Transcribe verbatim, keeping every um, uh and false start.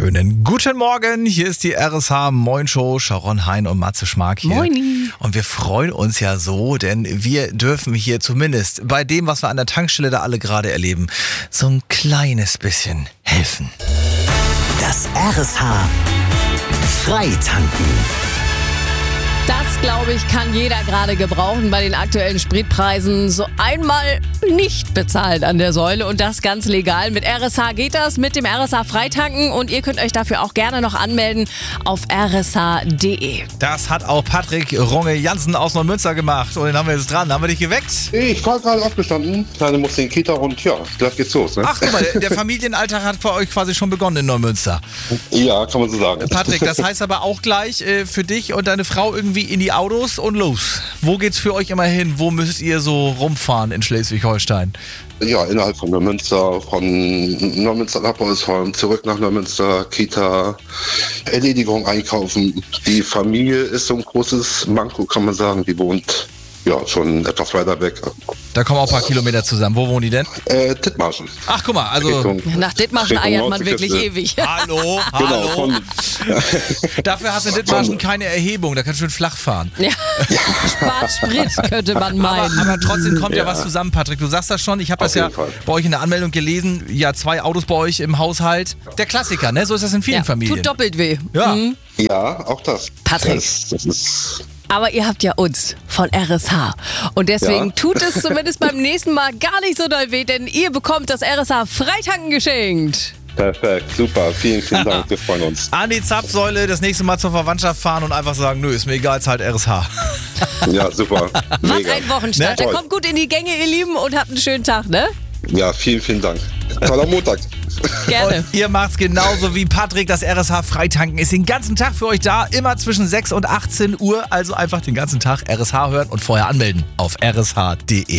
Schönen guten Morgen, hier ist die R S H Moin Show, Sharon Hein und Matze Schmark hier. Moini. Und wir freuen uns ja so, denn wir dürfen hier zumindest bei dem, was wir an der Tankstelle da alle gerade erleben, so ein kleines bisschen helfen. Das R S H Freitanken. Das, glaube ich, kann jeder gerade gebrauchen bei den aktuellen Spritpreisen. So einmal nicht bezahlen an der Säule und das ganz legal. Mit R S H geht das, mit dem R S H Freitanken und ihr könnt euch dafür auch gerne noch anmelden auf r s h punkt d e. Das hat auch Patrick Runge-Jansen aus Neumünster gemacht und den haben wir jetzt dran. Haben wir dich geweckt? Ich war gerade aufgestanden, Kleine musste in die Kita und ja, gleich geht's los. Ne? Ach, guck mal, der, der Familienalltag hat bei euch quasi schon begonnen in Neumünster. Ja, kann man so sagen. Patrick, das heißt aber auch gleich äh, für dich und deine Frau irgendwie in die Autos und los. Wo geht's für euch immer hin? Wo müsst ihr so rumfahren in Schleswig-Holstein? Ja, innerhalb von Neumünster, von Neumünster nach Bolsholm, zurück nach Neumünster, Kita, Erledigung einkaufen. Die Familie ist so ein großes Manko, kann man sagen. Die wohnt ja schon etwas weiter weg. Da kommen auch ein paar Kilometer zusammen. Wo wohnen die denn? Äh, Dithmarschen. Ach, guck mal, also... Richtung, Nach Dithmarschen Richtung eiert man wirklich Nordseeküste. ewig. Hallo, Genau, hallo. von, Dafür hast du in Dithmarschen keine Erhebung, da kannst du schön flach fahren. Ja. Spart Sprit, könnte man Aber, meinen. aber trotzdem kommt ja. Ja. was zusammen, Patrick. Du sagst das schon, ich habe das Auf ja jeden Fall. bei euch in der Anmeldung gelesen. Ja, zwei Autos bei euch im Haushalt. Der Klassiker, ne? So ist das in vielen Ja, Familien. tut doppelt weh. Ja. Mhm. ja, auch das. Patrick. Das, das ist... Aber ihr habt ja uns von R S H. Und deswegen Ja. tut es zumindest beim nächsten Mal gar nicht so doll weh, denn ihr bekommt das R S H Freitanken geschenkt. Perfekt, super. Vielen, vielen Dank. Wir freuen uns. An die Zapfsäule, das nächste Mal zur Verwandtschaft fahren und einfach sagen, nö, ist mir egal, zahlt R S H. Ja, super. Macht Mega. einen Wochenstart. Ne? Dann Toll. kommt gut in die Gänge, ihr Lieben, und habt einen schönen Tag, ne? Ja, vielen, vielen Dank. Toller Montag. Gerne. Und ihr macht's genauso wie Patrick. Das R S H Freitanken ist den ganzen Tag für euch da, immer zwischen sechs und achtzehn Uhr. Also einfach den ganzen Tag R S H hören und vorher anmelden auf r s h punkt d e.